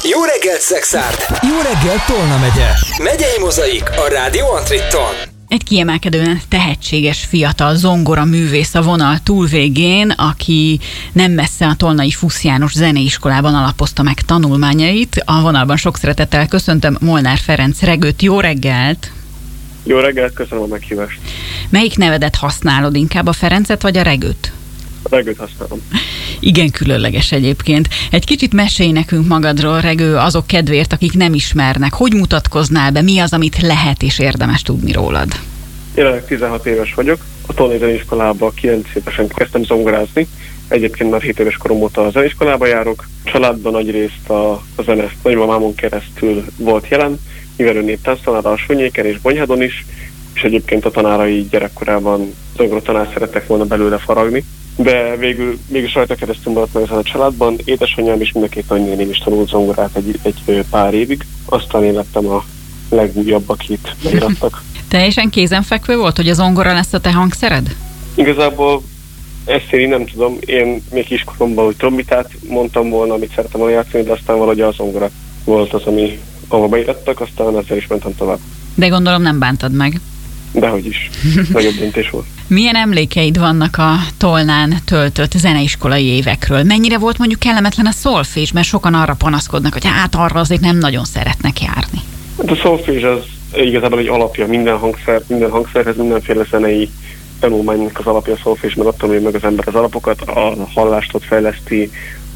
Jó reggelt, Szexárd! Jó reggelt, Tolna megye! Megyei Mozaik a Rádió Antritton. Egy kiemelkedően tehetséges fiatal zongora művész a vonal túlvégén, aki nem messze a tolnai Fusz János Zeneiskolában alapozta meg tanulmányait. A vonalban sok szeretettel köszöntöm Molnár Ferenc Regőt. Jó reggelt! Jó reggelt, köszönöm a meghívást. Melyik nevedet használod, inkább a Ferencet vagy a Regőt? A Regőt használom. Igen, különleges egyébként. Egy kicsit mesélj nekünk magadról, Regő, azok kedvéért, akik nem ismernek. Hogy mutatkoznál be, mi az, amit lehet és érdemes tudni rólad? Jelenleg 16 éves vagyok. A Tolnai Zeneiskolába 9 évesen kezdtem zongorázni. Egyébként már 7 éves korom óta a zeneiskolába járok. Családban nagyrészt a zene nagymamámon keresztül volt jelen, mivel ő néptánctanár a Sonyéken és Bonyhádon is, és egyébként a tanárai gyerekkorában zongoratanár szerettek volna belőle faragni. De végül rajta keresztül maradt meg ezen a családban. Édesanyám és mind a két nagynéném is tanult zongorát egy pár évig. Aztán én lettem a legújabb, akit megirattak. Teljesen kézenfekvő volt, hogy a zongora lesz a te hangszered? Igazából ezt én nem tudom. Én még kiskoromban úgy trombitát mondtam volna, amit szerettem volna játszani, de aztán valahogy a zongora volt az, ahova beirattak, aztán ezzel is mentem tovább. De gondolom nem bántad meg. Dehogy is. Nagyobb döntés volt. Milyen emlékeid vannak a Tolnán töltött zeneiskolai évekről? Mennyire volt mondjuk kellemetlen a szolfés, mert sokan arra panaszkodnak, hogy hát arra azért nem nagyon szeretnek járni. Hát a szolfés az igazából egy alapja minden hangszerhez, mindenféle zenei tanulmánynak az alapja a szolfés, mert ott tanulja meg az ember az alapokat, a hallást ott fejleszti,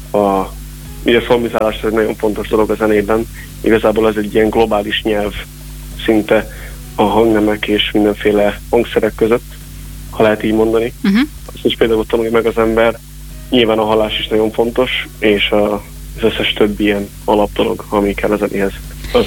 ugye a szolmizálás egy nagyon fontos dolog a zenében. Igazából ez egy ilyen globális nyelv szinte a hangnemek és mindenféle hangszerek között, ha lehet így mondani. Azt is például tanulja meg az ember. Nyilván a hallás is nagyon fontos, és az összes többi ilyen alapdolog, ami kell a zenéhez, azt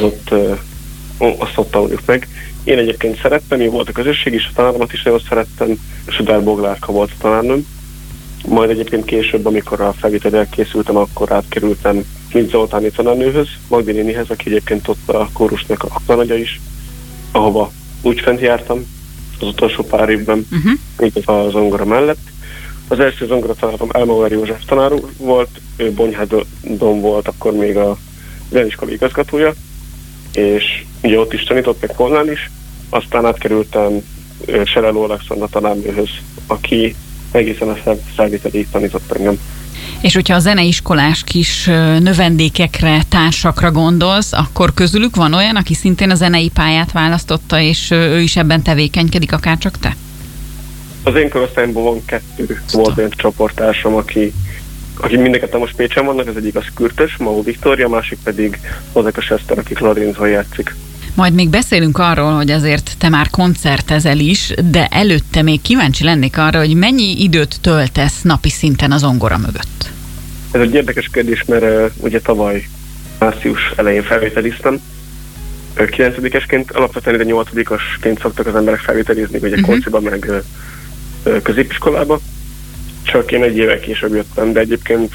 ott tanuljuk meg. Én egyébként szerettem, én volt a közösség is, a tanáromat is nagyon szerettem, Sudár Boglárka volt a tanárnőm. Majd egyébként később, amikor a felvételre készültem, akkor átkerültem Klinc Zoltáni tanárnőhöz, Magdi nénihez, aki egyébként ott a kórusnak a tanagya is, ahova úgy fent jártam az utolsó pár évben, így a zongora mellett. Az első zongora tanárom Elmauer József tanár volt, ő Bonyhádon volt akkor még a zeneiskola igazgatója, és ugye ott is tanított, meg Kolnán is. Aztán átkerültem Sereló Alexandra tanárnőhöz, aki egészen a felvételig tanított engem. És hogyha a zeneiskolás kis növendékekre, társakra gondolsz, akkor közülük van olyan, aki szintén a zenei pályát választotta, és ő is ebben tevékenykedik, akárcsak te? Az én korosztályomban van 2 volt olyan csoporttársam, aki mindeket most Pécsen vannak, az egyik az Kürtös, Mau Viktória, a másik pedig Lozek a Sester, aki klarinzon játszik. Majd még beszélünk arról, hogy azért te már koncertezel is, de előtte még kíváncsi lennék arra, hogy mennyi időt töltesz napi szinten a zongora mögött? Ez egy érdekes kérdés, mert ugye tavaly március elején felvételiztem. 9-esként, alapvetően ide 8-asként szoktak az emberek felvételizni, ugye kociba, meg középiskolába. Csak én 1 évvel később jöttem, de egyébként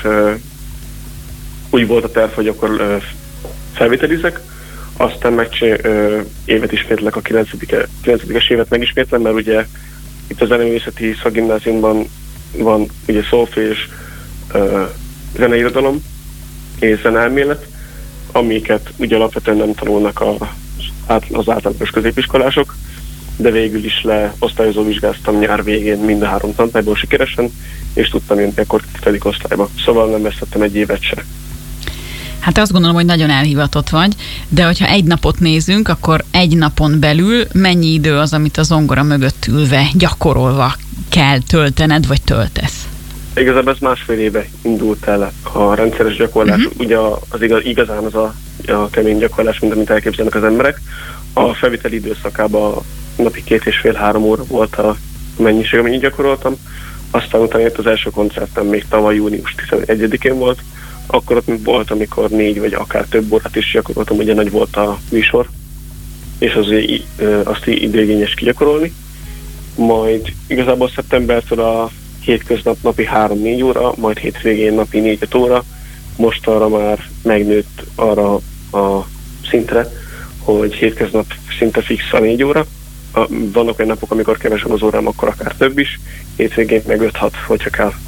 úgy volt a terv, hogy akkor felvételizek, aztán évet ismétlek, a 9-es évet megismétlem, mert ugye itt a Zeneművészeti Szakgimnáziumban van ugye szolfés, zeneirodalom és zeneelmélet, amiket ugye alapvetően nem tanulnak az általános középiskolások, de végül is leosztályozó vizsgáztam nyár végén mind a 3 tantárgyból sikeresen, és tudtam jönni akkor 10. osztályba. Szóval nem vesztettem 1 évet se. Hát azt gondolom, hogy nagyon elhivatott vagy, de hogyha egy napot nézünk, akkor egy napon belül mennyi idő az, amit a zongora mögött ülve, gyakorolva kell töltened, vagy töltesz? Igazából ez 1,5 éve indult el a rendszeres gyakorlás. Ugye igazán az a kemény gyakorlás, mint amit elképzelnek az emberek. A felvételi időszakában napi 2,5-3 óra volt a mennyiség, amennyit gyakoroltam. Aztán utána jött az első koncertem, még tavaly június 11-én volt. Akkor ott volt, amikor 4 vagy akár több órát is gyakoroltam, ugye nagy volt a műsor, és azt időigényes kigyakorolni. Majd igazából szeptembertől a hétköznap napi 3-4 óra, majd hétvégén napi 4-5 óra. Most arra már megnőtt arra a szintre, hogy hétköznap szinte fix a 4 óra. Vannak olyan napok, amikor kevesebb az órám, akkor akár több is. Hétvégén meg 5-6, hogyha kell.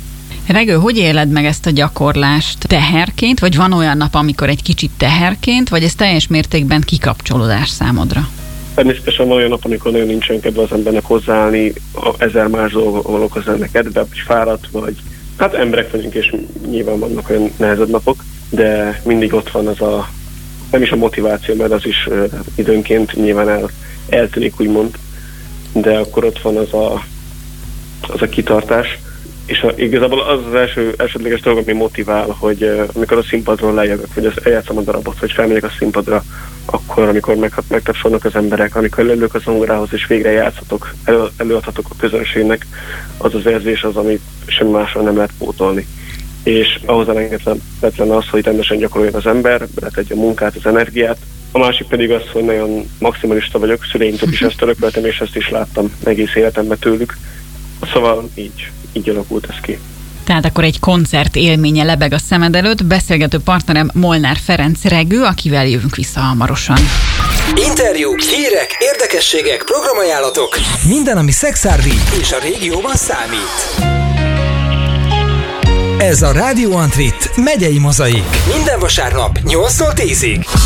Regő, hogy éled meg ezt a gyakorlást? Teherként, vagy van olyan nap, amikor egy kicsit teherként, vagy ez teljes mértékben kikapcsolódás számodra? Természetesen van olyan nap, amikor nagyon nincsen kedve az embernek hozzáállni, 1000 más dolgok okoznak kedve, vagy fáradt, vagy hát emberek vagyunk, és nyilván vannak olyan nehezebb napok, de mindig ott van az a, nem is a motiváció, mert az is időnként nyilván eltűnik, úgymond, de akkor ott van az a kitartás, és igazából az elsődleges dolog, ami motivál, hogy amikor a színpadról lejövök, vagy eljátszom a darabot, vagy felmegyek a színpadra, akkor, amikor megtapsolnak az emberek, amikor leülök a zongorához, és végre játszhatok, előadhatok a közönségnek, az az érzés az, amit semmi másról nem lehet pótolni. És ahhoz elengedhetetlen az, hogy rendesen gyakoroljon az ember, beletegye a munkát, az energiát. A másik pedig az, hogy nagyon maximalista vagyok, szüleimtől is ezt örököltem, és ezt is láttam egész életemben tőlük. Szóval így alakult ez ki. Tehát akkor egy koncert élménye lebeg a szemed előtt. Beszélgető partnerem Molnár Ferenc Regő, akivel jövünk vissza hamarosan. Interjúk, hírek, érdekességek, programajánlatok. Minden, ami szexárdi és a régióban számít. Ez a Radio Antrit megyei mozaik. Minden vasárnap 8-tól 10-ig.